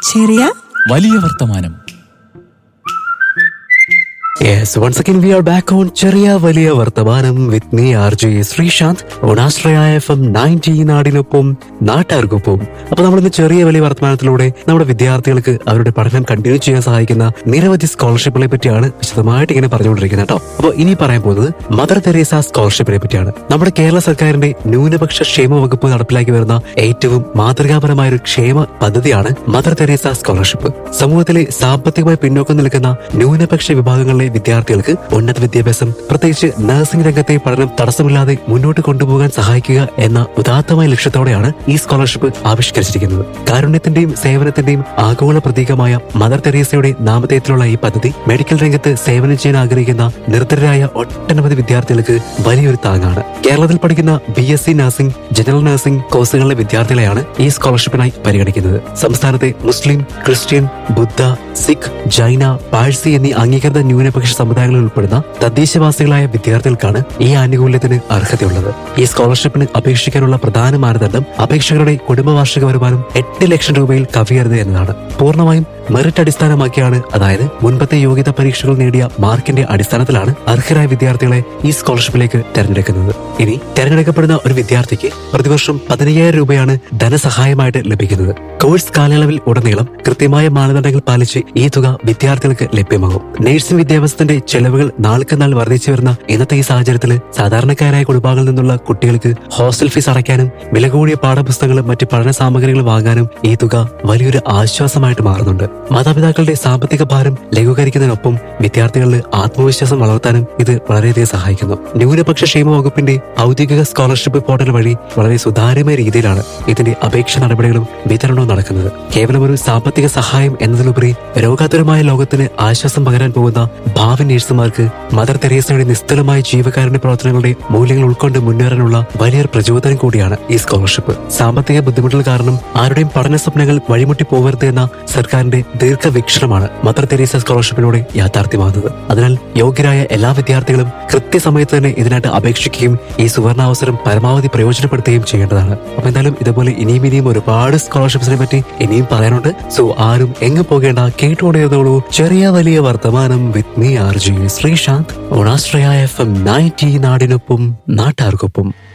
ചെറിയ വലിയ വർത്തമാനം. Yes, once again we are back on Chariya Valiya Vartamanam with me RJ Srishant on Astraya FM 90 നാടിനൊപ്പം നാട്ടാർക്കൊപ്പം. അപ്പോൾ നമ്മളിന്ന് ചെറിയ വലിയ വർത്തമാനത്തിലൂടെ നമ്മുടെ വിദ്യാർത്ഥികൾക്ക് അവരുടെ പഠനം കണ്ടിന്യൂ ചെയ്യാൻ സഹായിക്കുന്ന നിരവധി സ്കോളർഷിപ്പുകളെ പറ്റിയാണ് വിശദമായിട്ട് ഇങ്ങനെ പറഞ്ഞുകൊണ്ടിരിക്കുന്നത് കേട്ടോ. അപ്പോൾ ഇനി പറയാൻ പോകുന്നത് മദർ തെരേസ സ്കോളർഷിപ്പിനെ പറ്റിയാണ്. നമ്മുടെ കേരള സർക്കാരിന്റെ ന്യൂനപക്ഷ ക്ഷേമ വകുപ്പ് നടപ്പിലാക്കി വരുന്ന ഏറ്റവും മാതൃകാപരമായ ഒരു ക്ഷേമ പദ്ധതിയാണ് മദർ തെരേസ സ്കോളർഷിപ്പ്. സമൂഹത്തിലെ സാമ്പത്തികമായി പിന്നോക്കം നിൽക്കുന്ന ന്യൂനപക്ഷ വിഭാഗങ്ങളിലെ വിദ്യാർത്ഥികൾക്ക് ഉന്നത വിദ്യാഭ്യാസം, പ്രത്യേകിച്ച് നഴ്സിംഗ് രംഗത്തെ പഠനം തടസ്സമില്ലാതെ മുന്നോട്ട് കൊണ്ടുപോകാൻ സഹായിക്കുക എന്ന ഉദാത്തമായ ലക്ഷ്യത്തോടെയാണ് ഈ സ്കോളർഷിപ്പ് ആവിഷ്കരിച്ചിരിക്കുന്നത്. കാരുണ്യത്തിന്റെയും സേവനത്തിന്റെയും ആഗോള പ്രതീകമായ മദർ തെരേസയുടെ നാമധേയത്തിലുള്ള ഈ പദ്ധതി മെഡിക്കൽ രംഗത്ത് സേവനം ചെയ്യാൻ ആഗ്രഹിക്കുന്ന നിർദ്ധരായ ഒട്ടനവധി വിദ്യാർത്ഥികൾക്ക് വലിയൊരു താങ്ങാണ്. കേരളത്തിൽ പഠിക്കുന്ന BSc നഴ്സിംഗ്, ജനറൽ നഴ്സിംഗ് കോഴ്സുകളിലെ വിദ്യാർത്ഥികളെയാണ് ഈ സ്കോളർഷിപ്പിനായി പരിഗണിക്കുന്നത്. സംസ്ഥാനത്തെ മുസ്ലിം, ക്രിസ്ത്യൻ, ബുദ്ധ, സിഖ്, ജൈന, പാഴ്സി എന്നീ അംഗീകൃത ന്യൂനപക്ഷ സമുദായങ്ങളിൽ ഉൾപ്പെടുന്ന തദ്ദേശവാസികളായ വിദ്യാർത്ഥികൾക്കാണ് ഈ ആനുകൂല്യത്തിന് അർഹതയുള്ളത്. ഈ സ്കോളർഷിപ്പിന് അപേക്ഷിക്കാനുള്ള പ്രധാന മാനദണ്ഡം അപേക്ഷകരുടെ കുടുംബവാർഷിക വരുമാനം 8 ലക്ഷം രൂപയിൽ കവിയരുത് എന്നതാണ്. പൂർണ്ണമായും മെറിറ്റ് അടിസ്ഥാനമാക്കിയാണ്, അതായത് മുൻപത്തെ യോഗ്യതാ പരീക്ഷകൾ നേടിയ മാർക്കിന്റെ അടിസ്ഥാനത്തിലാണ് അർഹരായ വിദ്യാർത്ഥികളെ ഈ സ്കോളർഷിപ്പിലേക്ക് തെരഞ്ഞെടുക്കുന്നത്. ഇനി തെരഞ്ഞെടുക്കപ്പെടുന്ന ഒരു വിദ്യാർത്ഥിക്ക് പ്രതിവർഷം 15,000 രൂപയാണ് ധനസഹായമായിട്ട് ലഭിക്കുന്നത്. കോഴ്സ് കാലയളവിൽ ഉടനീളം കൃത്യമായ മാനദണ്ഡങ്ങൾ പാലിച്ച് ഈ തുക വിദ്യാർത്ഥികൾക്ക് ലഭ്യമാകും. നഴ്സിംഗ് വിദ്യാഭ്യാസത്തിന്റെ ചെലവുകൾ നാൾക്ക് നാൾ വർദ്ധിച്ചു വരുന്ന ഇന്നത്തെ ഈ സാഹചര്യത്തിൽ സാധാരണക്കാരായ കുടുംബങ്ങളിൽ നിന്നുള്ള കുട്ടികൾക്ക് ഹോസ്റ്റൽ ഫീസ് അടയ്ക്കാനും വില കൂടിയ പാഠപുസ്തകങ്ങളും മറ്റ് പഠന സാമഗ്രികൾ വാങ്ങാനും ഈ തുക വലിയൊരു ആശ്വാസമായിട്ട് മാറുന്നുണ്ട്. മാതാപിതാക്കളുടെ സാമ്പത്തിക ഭാരം ലഘൂകരിക്കുന്നതിനൊപ്പം വിദ്യാർത്ഥികളിൽ ആത്മവിശ്വാസം വളർത്താനും ഇത് വളരെയധികം സഹായിക്കുന്നു. ന്യൂനപക്ഷ ക്ഷേമ വകുപ്പിന്റെ ഔദ്യോഗിക സ്കോളർഷിപ്പ് പോർട്ടൽ വഴി വളരെ സുതാര്യമായ രീതിയിലാണ് ഇതിന്റെ അപേക്ഷ നടപടികളും വിതരണവും നടക്കുന്നത്. കേവലം ഒരു സാമ്പത്തിക സഹായം എന്നതിലുപരി രോഗാതുരമായ ലോകത്തിന് ആശ്വാസം പകരാൻ പോകുന്ന ഭാവി നഴ്സുമാർക്ക് മദർ തെരേസയുടെ നിസ്തുലമായ ജീവകാരുണ്യ പ്രവർത്തനങ്ങളുടെ മൂല്യങ്ങൾ ഉൾക്കൊണ്ട് മുന്നേറാനുള്ള വലിയൊരു പ്രചോദനം കൂടിയാണ് ഈ സ്കോളർഷിപ്പ്. സാമ്പത്തിക ബുദ്ധിമുട്ടുകൾ കാരണം ആരുടെയും പഠന സ്വപ്നങ്ങൾ വഴിമുട്ടി പോകരുത് എന്ന സർക്കാരിന്റെ ദീർഘവീക്ഷണമാണ് മദർ തെരേസ സ്കോളർഷിപ്പിലൂടെ യാഥാർത്ഥ്യമാകുന്നത്. അതിനാൽ യോഗ്യരായ എല്ലാ വിദ്യാർത്ഥികളും കൃത്യസമയത്ത് തന്നെ ഇതിനായിട്ട് അപേക്ഷിക്കുകയും ഈ സുവർണാവസരം പരമാവധി പ്രയോജനപ്പെടുത്തുകയും ചെയ്യേണ്ടതാണ്. അപ്പൊ എന്തായാലും ഇതുപോലെ ഇനിയും ഒരുപാട് സ്കോളർഷിപ്സിനെ പറ്റി ഇനിയും പറയാനുണ്ട്. സോ ആരും എങ്ങും പോകേണ്ട, കേട്ടുകൊണ്ടേതോളൂ ചെറിയ വലിയ വർത്തമാനം with me RJ Sreesanth on Ashraya FM 90 നാടിനൊപ്പം നാട്ടാർക്കൊപ്പം.